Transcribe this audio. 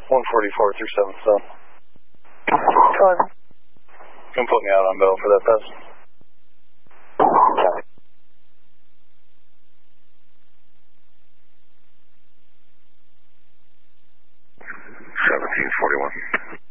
144 through 7th Zone. Code. Can put me out on Bell for that test. Okay. 1741.